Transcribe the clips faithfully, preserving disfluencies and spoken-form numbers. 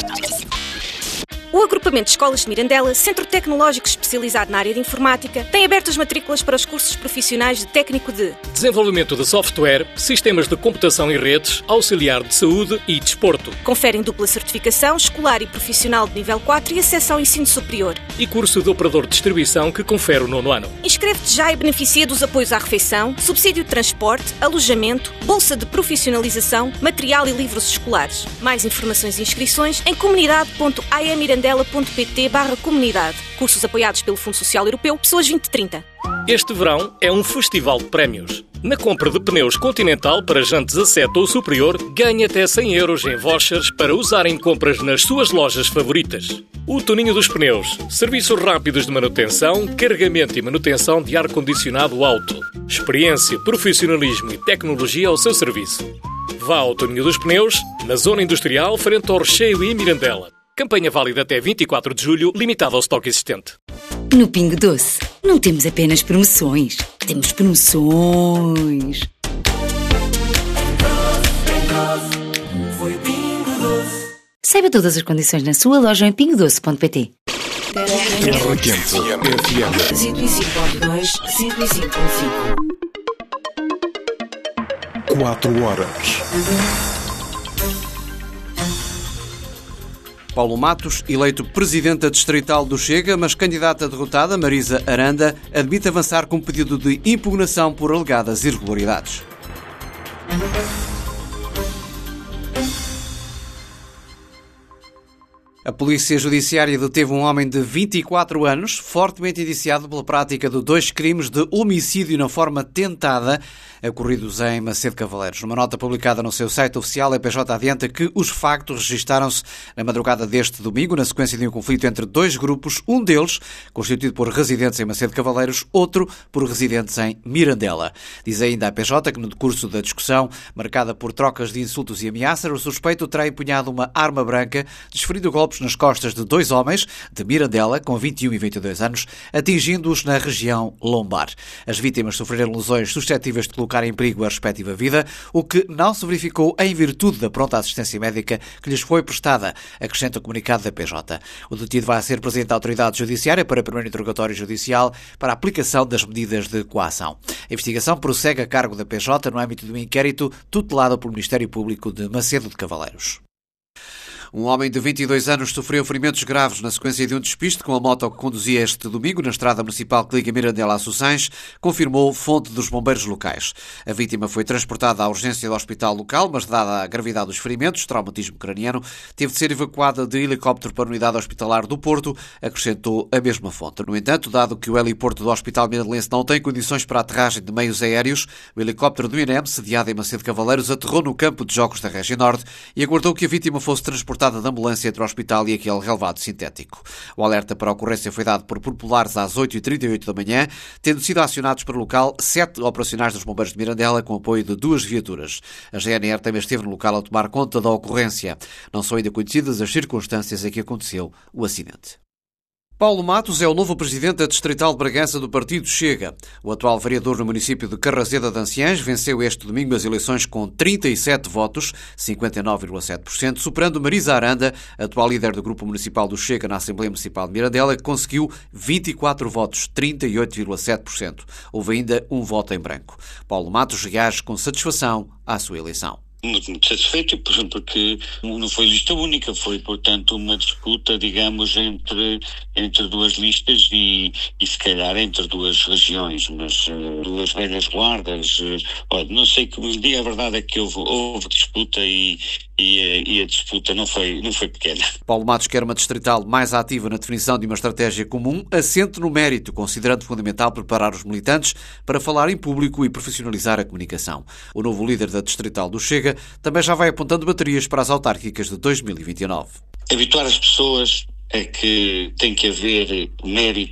O Agrupamento de Escolas de Mirandela, centro tecnológico especializado na área de informática, tem aberto as matrículas para os cursos profissionais de técnico de desenvolvimento de software, sistemas de computação e redes, auxiliar de saúde e desporto. Conferem dupla certificação escolar e profissional de nível quatro e acesso ao ensino superior. E curso de operador de distribuição que confere o nono ano. Inscreve-te já e beneficia dos apoios à refeição, subsídio de transporte, alojamento, bolsa de profissionalização, material e livros escolares. Mais informações e inscrições em comunidade ponto a m mirandela ponto p t barra comunidade. Cursos apoiados pelo Fundo Social Europeu, Pessoas vinte trinta. Este verão é um festival de prémios. Na compra de pneus Continental para jantes a sete ou superior, ganhe até cem euros em vouchers para usar em compras nas suas lojas favoritas. O Toninho dos Pneus. Serviços rápidos de manutenção, carregamento e manutenção de ar-condicionado alto. Experiência, profissionalismo e tecnologia ao seu serviço. Vá ao Toninho dos Pneus, na Zona Industrial, frente ao Recheio e Mirandela. Campanha válida até vinte e quatro de julho, limitada ao estoque existente. No Pingo Doce, não temos apenas promoções, temos promoções. Saiba todas as condições na sua loja em pingo doce ponto p t. Terra Quente F M cento e cinco ponto dois, cento e cinco ponto cinco. Quatro horas. Paulo Matos, eleito presidente da distrital do Chega, mas candidata derrotada, Marisa Aranda, admite avançar com pedido de impugnação por alegadas irregularidades. A Polícia Judiciária deteve um homem de vinte e quatro anos, fortemente indiciado pela prática de dois crimes de homicídio na forma tentada, ocorridos em Macedo Cavaleiros. Numa nota publicada no seu site oficial, a P J adianta que os factos registaram-se na madrugada deste domingo, na sequência de um conflito entre dois grupos, um deles constituído por residentes em Macedo Cavaleiros, outro por residentes em Mirandela. Diz ainda a P J que no decurso da discussão, marcada por trocas de insultos e ameaças, o suspeito terá empunhado uma arma branca, desferido golpes nas costas de dois homens de Mirandela, com vinte e um e vinte e dois anos, atingindo-os na região lombar. As vítimas sofreram lesões suscetíveis de colocar em perigo a respectiva vida, o que não se verificou em virtude da pronta assistência médica que lhes foi prestada, acrescenta o comunicado da P J. O detido vai ser apresentado à autoridade judiciária para primeiro interrogatório judicial para a aplicação das medidas de coação. A investigação prossegue a cargo da P J no âmbito de um inquérito tutelado pelo Ministério Público de Macedo de Cavaleiros. Um homem de vinte e dois anos sofreu ferimentos graves na sequência de um despiste com a moto que conduzia este domingo na estrada municipal que liga Mirandela a Sossães, confirmou fonte dos bombeiros locais. A vítima foi transportada à urgência do hospital local, mas dada a gravidade dos ferimentos, traumatismo craniano, teve de ser evacuada de helicóptero para a unidade hospitalar do Porto, acrescentou a mesma fonte. No entanto, dado que o heliporto do Hospital Mirandelense não tem condições para a aterragem de meios aéreos, o helicóptero do I N E M, sediado em Macedo Cavaleiros, aterrou no campo de jogos da Região Norte e aguardou que a vítima fosse transportada da ambulância entre o hospital e aquele relevado sintético. O alerta para a ocorrência foi dado por populares às oito e trinta e oito da manhã, tendo sido acionados para o local sete operacionais dos bombeiros de Mirandela com apoio de duas viaturas. A G N R também esteve no local a tomar conta da ocorrência. Não são ainda conhecidas as circunstâncias em que aconteceu o acidente. Paulo Matos é o novo presidente da distrital de Bragança do Partido Chega. O atual vereador no município de Carrazeda de Anciães venceu este domingo as eleições com trinta e sete votos, cinquenta e nove vírgula sete por cento, superando Marisa Aranda, atual líder do Grupo Municipal do Chega na Assembleia Municipal de Mirandela, que conseguiu vinte e quatro votos, trinta e oito vírgula sete por cento. Houve ainda um voto em branco. Paulo Matos reage com satisfação à sua eleição. Muito, muito satisfeito, porque não foi lista única, foi, portanto, uma disputa, digamos, entre, entre duas listas e, e se calhar entre duas regiões, mas uh, duas velhas guardas. Uh, olha, não sei que vos diga, a verdade é que houve, houve disputa e, e, e a disputa não foi, não foi pequena. Paulo Matos quer uma distrital mais ativa na definição de uma estratégia comum, assente no mérito, considerando fundamental preparar os militantes para falar em público e profissionalizar a comunicação. O novo líder da distrital do Chega também já vai apontando baterias para as autárquicas de dois mil e vinte e nove. Habituar as pessoas a que tem que haver mérito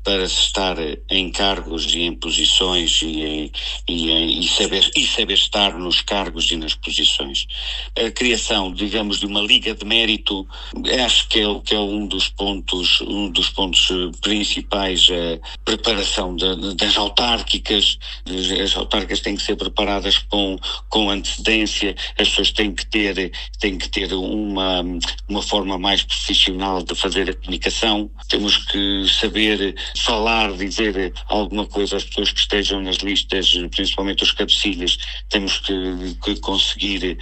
para se estar em cargos e em posições e, e, e, saber, e saber estar nos cargos e nas posições. A criação, digamos, de uma liga de mérito, acho que é, que é um dos pontos, um dos pontos principais, a preparação de, das autárquicas. As autárquicas têm que ser preparadas com, com antecedência, as pessoas têm que ter, têm que ter uma, uma forma mais profissional de fazer a comunicação, temos que saber falar, dizer alguma coisa às pessoas que estejam nas listas, principalmente os cabecilhas, temos que, que conseguir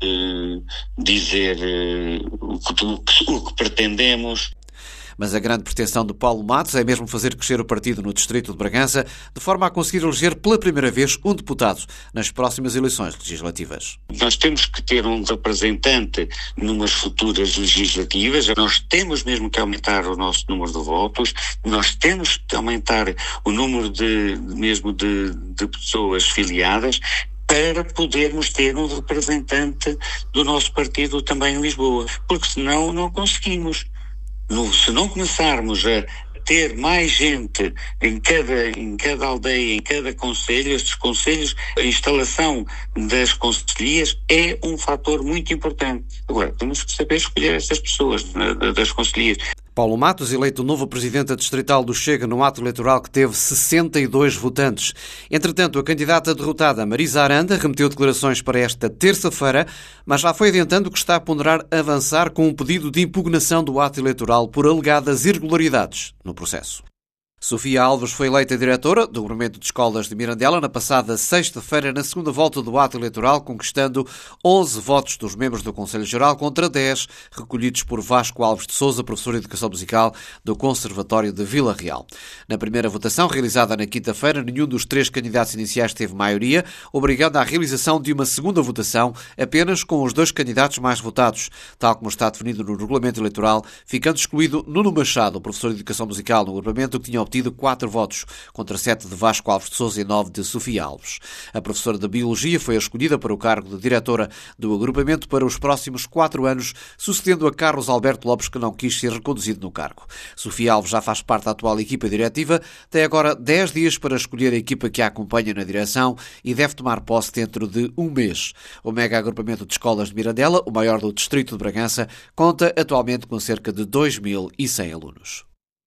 uh, dizer uh, o, que, o, que, o que pretendemos. Mas a grande pretensão de Paulo Matos é mesmo fazer crescer o partido no distrito de Bragança, de forma a conseguir eleger pela primeira vez um deputado nas próximas eleições legislativas. Nós temos que ter um representante numas futuras legislativas, nós temos mesmo que aumentar o nosso número de votos, nós temos que aumentar o número de, mesmo de, de pessoas filiadas, para podermos ter um representante do nosso partido também em Lisboa, porque senão não conseguimos. No, se não começarmos a ter mais gente em cada, em cada aldeia, em cada concelho, estes concelhos, a instalação das concelhias é um fator muito importante. Agora, temos que saber escolher estas pessoas das concelhias. Paulo Matos, eleito novo presidente distrital do Chega no ato eleitoral que teve sessenta e dois votantes. Entretanto, a candidata derrotada, Marisa Aranda, remeteu declarações para esta terça-feira, mas já foi adiantando que está a ponderar avançar com um pedido de impugnação do ato eleitoral por alegadas irregularidades no processo. Sofia Alves foi eleita diretora do Agrupamento de Escolas de Mirandela na passada sexta-feira, na segunda volta do ato eleitoral, conquistando onze votos dos membros do Conselho Geral contra dez recolhidos por Vasco Alves de Sousa, professor de Educação Musical do Conservatório de Vila Real. Na primeira votação, realizada na quinta-feira, nenhum dos três candidatos iniciais teve maioria, obrigando à realização de uma segunda votação apenas com os dois candidatos mais votados, tal como está definido no regulamento eleitoral, ficando excluído Nuno Machado, professor de Educação Musical no agrupamento, que tinha obtido quatro votos, contra sete de Vasco Alves de Sousa e nove de Sofia Alves. A professora de Biologia foi escolhida para o cargo de diretora do agrupamento para os próximos quatro anos, sucedendo a Carlos Alberto Lopes, que não quis ser reconduzido no cargo. Sofia Alves já faz parte da atual equipa diretiva, tem agora dez dias para escolher a equipa que a acompanha na direção e deve tomar posse dentro de um mês. O mega agrupamento de escolas de Mirandela, o maior do distrito de Bragança, conta atualmente com cerca de dois mil e cem alunos.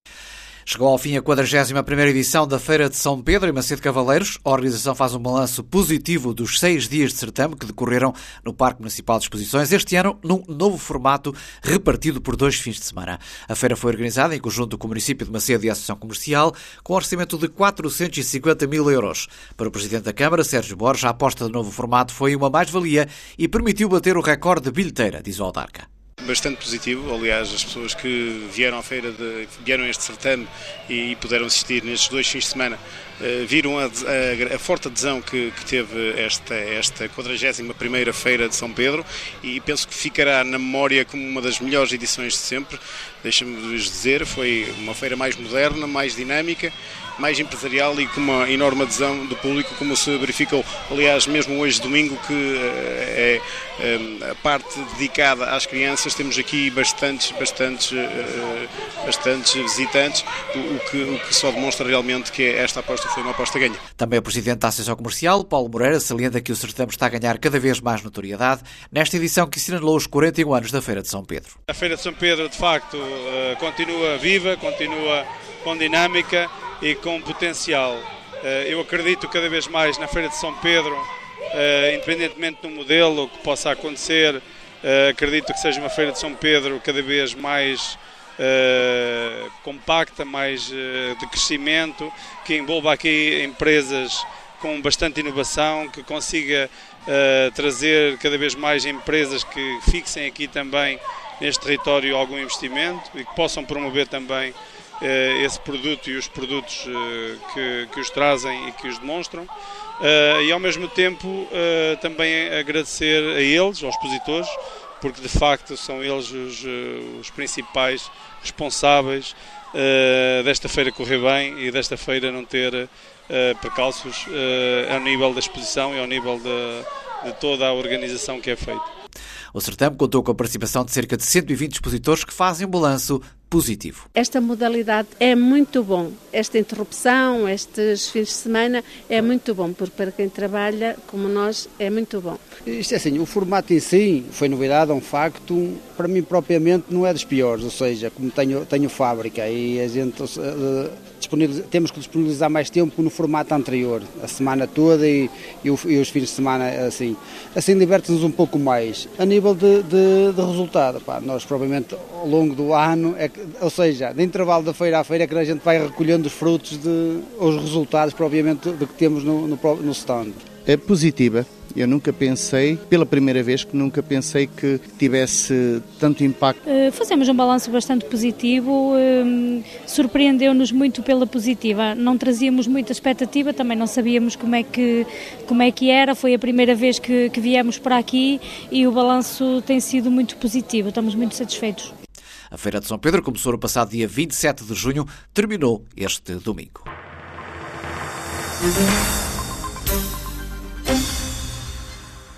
Chegou ao fim a quadragésima primeira edição da Feira de São Pedro, em Macedo Cavaleiros. A organização faz um balanço positivo dos seis dias de certame que decorreram no Parque Municipal de Exposições, este ano num novo formato repartido por dois fins de semana. A feira foi organizada em conjunto com o município de Macedo e a Associação Comercial, com um orçamento de quatrocentos e cinquenta mil euros. Para o Presidente da Câmara, Sérgio Borges, a aposta do novo formato foi uma mais-valia e permitiu bater o recorde de bilheteira, diz o autarca. Bastante positivo, aliás, as pessoas que vieram à feira, de, vieram a este certame e, e puderam assistir nestes dois fins de semana, uh, viram a, a, a forte adesão que, que teve esta, esta quadragésima primeira Feira de São Pedro, e penso que ficará na memória como uma das melhores edições de sempre. Deixa-me vos dizer, foi uma feira mais moderna, mais dinâmica, mais empresarial e com uma enorme adesão do público, como se verificou, aliás, mesmo hoje domingo, que é, é a parte dedicada às crianças. Temos aqui bastantes, bastantes, bastantes visitantes, o que, o que só demonstra realmente que esta aposta foi uma aposta ganha. Também o Presidente da Associação Comercial, Paulo Moreira, salienta que o certame está a ganhar cada vez mais notoriedade nesta edição que assinalou os quarenta e um anos da Feira de São Pedro. A Feira de São Pedro, de facto, continua viva, continua com dinâmica e com potencial. Eu acredito cada vez mais na Feira de São Pedro, independentemente do modelo que possa acontecer. Acredito que seja uma Feira de São Pedro cada vez mais compacta, mais de crescimento, que envolva aqui empresas com bastante inovação, que consiga trazer cada vez mais empresas que fixem aqui também neste território algum investimento e que possam promover também esse produto e os produtos que, que os trazem e que os demonstram. E ao mesmo tempo também agradecer a eles, aos expositores, porque de facto são eles os, os principais responsáveis desta feira correr bem e desta feira não ter percalços ao nível da exposição e ao nível de, de toda a organização que é feita. O certame contou com a participação de cerca de cento e vinte expositores que fazem um balanço positivo. Esta modalidade é muito bom. Esta interrupção, estes fins de semana, é muito bom, porque para quem trabalha, como nós, é muito bom. Isto é assim, o formato em si foi novidade, é um facto, para mim propriamente não é dos piores, ou seja, como tenho, tenho fábrica e a gente uh, temos que disponibilizar mais tempo no formato anterior, a semana toda e, e, o, e os fins de semana assim. Assim diverte-nos um pouco mais. A nível de, de, de resultado, pá, nós provavelmente ao longo do ano, é que, ou seja, de intervalo da feira à feira, é que a gente vai recolhendo os frutos, de, os resultados provavelmente do que temos no, no, no stand. É positiva. Eu nunca pensei, pela primeira vez, que nunca pensei que tivesse tanto impacto. Uh, fazemos um balanço bastante positivo, uh, surpreendeu-nos muito pela positiva. Não trazíamos muita expectativa, também não sabíamos como é que, como é que era. Foi a primeira vez que, que viemos para aqui e o balanço tem sido muito positivo. Estamos muito satisfeitos. A Feira de São Pedro começou no passado dia vinte e sete de junho, terminou este domingo.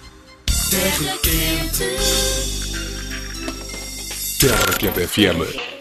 Terra Quente F M.